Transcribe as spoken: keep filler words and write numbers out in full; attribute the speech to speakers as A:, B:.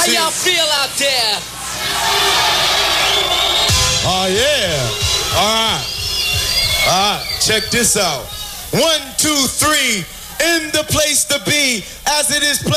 A: How y'all feel out there?
B: Oh, yeah. All right. All right. Check this out. One, two, three. In the place to be as it is played.